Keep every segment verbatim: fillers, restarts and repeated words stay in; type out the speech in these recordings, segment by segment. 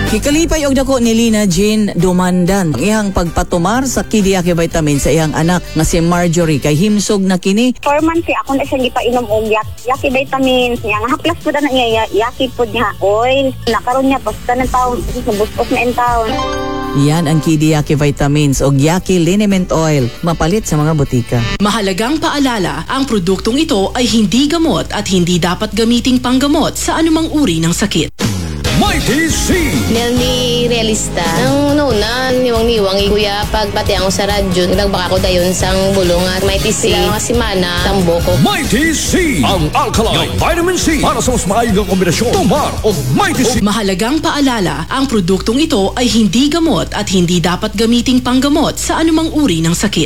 Gikalipay og dako ni Lina Jean Dumandan ang iyang pagpatumar sa Kidiaki vitamin sa iyang anak nga si Marjorie kay himsog na kini. Four months siya ako na siya gipainom og yak, yaki vitamins niya nga haplas po na niya yaki po niya oil nakaroon niya basta ng taon sa bustos na in taon. Yan ang Kidiaki vitamins o Yaki liniment oil mapalit sa mga butika. Mahalagang paalala, ang produktong ito ay hindi gamot at hindi dapat gamiting panggamot sa anumang uri ng sakit. Mighty C! Nel ni realista. Nang una, niwang-niwang kuya pagbati ako sa radyo. Nagbaka ko dayon sang bulong at Mighty C. Sila nga si Mana, tambo ko. Mighty C! Ang alkaline vitamin C para sa mas maayong kombinasyon. Tumar o Mighty C! Mahalagang paalala, ang produktong ito ay hindi gamot at hindi dapat gamiting panggamot sa anumang uri ng sakit.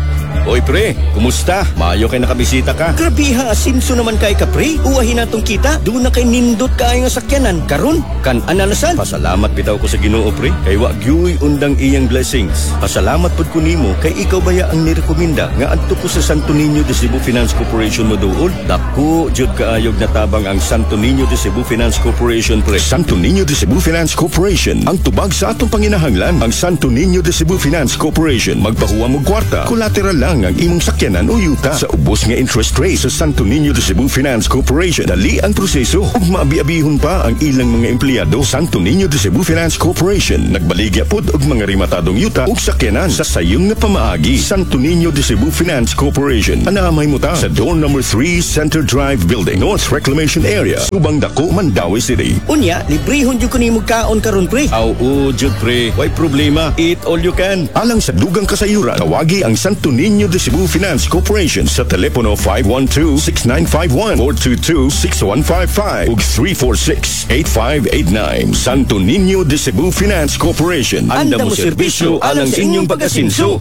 Oy pre, kumusta? Maayo kay nakabisita ka. Grabiha, asinso naman kay ka pre. Uwahin natong kita, doon na kay nindot kayo nga sakyanan. Karon, kan ananasan. Pasalamat bitaw ko sa Ginoo pre. Kay wa gyuy undang iyang blessings. Pasalamat pud ko nimo kay ikaw baya ang nirekomenda nga adto ko sa Santo Niño de Cebu Finance Corporation mo duol. Dako jud kaayog natabang ang Santo Niño de Cebu Finance Corporation pre. Santo Niño de Cebu Finance Corporation ang tubag sa atong panginahanglan. Ang Santo Niño de Cebu Finance Corporation magpahuwa mo kwarta, collateral lang ang imong sakyanan o yuta sa ubos nga interest rate sa Santo Niño de Cebu Finance Corporation. Dali ang proseso ug maabi-abihon pa ang ilang mga empleyado. Santo Niño de Cebu Finance Corporation nagbaligya pod og mga rematadong yuta ug sakyanan sa sayong nga pamaagi. Santo Niño de Cebu Finance Corporation anaamay mo ta sa door number three Center Drive Building, North Reclamation Area, Subang Dako, Mandawi City. Unya, librehon jud ko nimo kaon karon pre. Aw o jud pre, why problema? Eat all you can. Alang sa dugang kasayuran, tawagi ang Santo Niño de Cebu Finance Corporation sa telepono five one two, six nine five one, four two two, six one five five ug three four six, eight five eight nine. Santo Niño de Cebu Finance Corporation. Anda mo serbisyo alang sa inyong pag-asinso.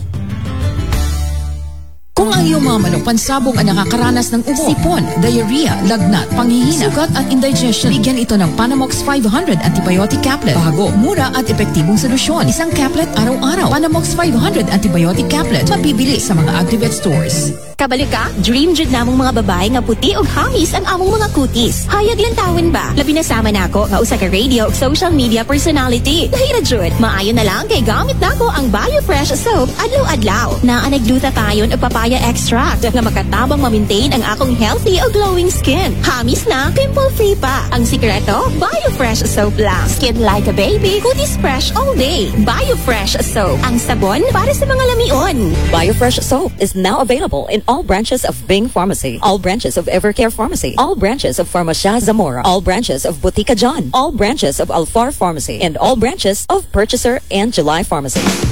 Kung ang iyong mga manok pansabong ang nakakaranas ng ubo, sipon, diarrhea, lagnat, panghihina, sugat at indigestion, bigyan ito ng Panamox five hundred Antibiotic Caplet. Bago, mura at epektibong solusyon. Isang caplet araw-araw. Panamox five hundred Antibiotic Caplet. Mabibili sa mga Activate stores. Kabalik ka, dream jud namong mga babae nga puti ug hamis ang among mga kutis. Hayag lang tawin ba? Labi na sama nako nga usa ka radio ug social media personality. Lahira jud, maayo na lang kay gamit nako ang BioFresh soap adlaw-adlaw. Na anagglutatayon ug papaya extract nga makatabang ma-maintain ang akong healthy ug glowing skin. Hamis na, pimple-free pa. Ang sikreto, BioFresh soap lang. Skin like a baby, kutis fresh all day. BioFresh soap, ang sabon para sa mga lamion. BioFresh soap is now available in all branches of Bing Pharmacy, all branches of Evercare Pharmacy, all branches of Pharmacia Zamora, all branches of Botica John, all branches of Alfar Pharmacy, and all branches of Purchaser and July Pharmacy.